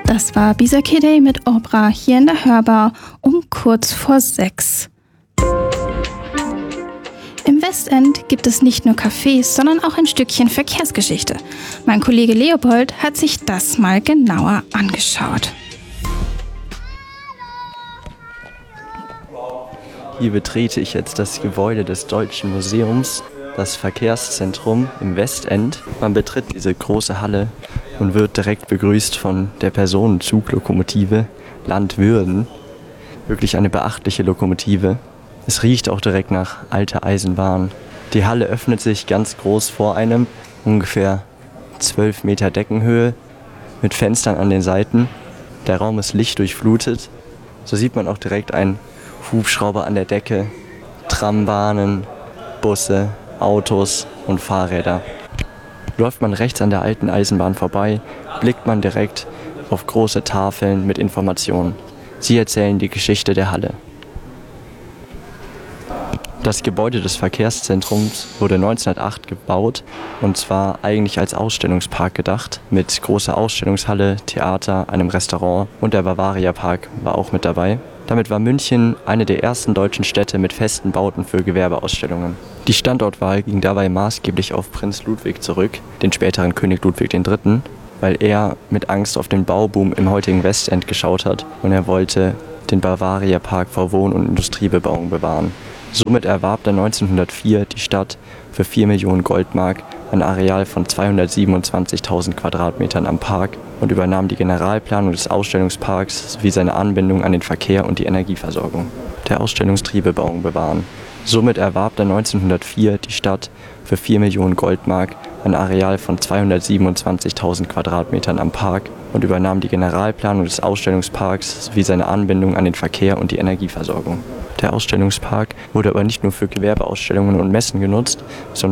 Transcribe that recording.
Das war Bisakidey mit Obra hier in der Hörbar um kurz vor 6. Im Westend gibt es nicht nur Cafés, sondern auch ein Stückchen Verkehrsgeschichte. Mein Kollege Leopold hat sich das mal genauer angeschaut. Hier betrete ich jetzt das Gebäude des Deutschen Museums, das Verkehrszentrum im Westend. Man betritt diese große Halle und wird direkt begrüßt von der Personenzuglokomotive Landwürden. Wirklich eine beachtliche Lokomotive. Es riecht auch direkt nach alter Eisenbahn. Die Halle öffnet sich ganz groß vor einem, ungefähr 12 Meter Deckenhöhe, mit Fenstern an den Seiten. Der Raum ist lichtdurchflutet. So sieht man auch direkt einen Hubschrauber an der Decke, Trambahnen, Busse, Autos und Fahrräder. Läuft man rechts an der alten Eisenbahn vorbei, blickt man direkt auf große Tafeln mit Informationen. Sie erzählen die Geschichte der Halle. Das Gebäude des Verkehrszentrums wurde 1908 gebaut und zwar eigentlich als Ausstellungspark gedacht, mit großer Ausstellungshalle, Theater, einem Restaurant und der Bavaria Park war auch mit dabei. Damit war München eine der ersten deutschen Städte mit festen Bauten für Gewerbeausstellungen. Die Standortwahl ging dabei maßgeblich auf Prinz Ludwig zurück, den späteren König Ludwig III., weil er mit Angst auf den Bauboom im heutigen Westend geschaut hat und er wollte den Bavaria Park vor Wohn- und Industriebebauung bewahren. Somit erwarb er 1904 die Stadt für 4 Millionen Goldmark ein Areal von 227.000 Quadratmetern am Park und übernahm die Generalplanung des Ausstellungsparks sowie seine Anbindung an den Verkehr und die Energieversorgung. Der Ausstellungstriebebauung bewahren. Somit erwarb er 1904 die Stadt für 4 Millionen Goldmark ein Areal von 227.000 Quadratmetern am Park und übernahm die Generalplanung des Ausstellungsparks sowie seine Anbindung an den Verkehr und die Energieversorgung. Der Ausstellungspark wurde aber nicht nur für Gewerbeausstellungen und Messen genutzt, sondern